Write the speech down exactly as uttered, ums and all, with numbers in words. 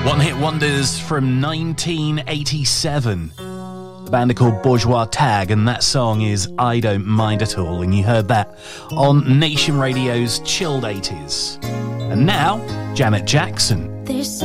One hit wonders from nineteen eighty-seven. The band are called Bourgeois Tag, and that song is I Don't Mind At All, and you heard that on Nation Radio's Chilled eighties. And now, Janet Jackson. There's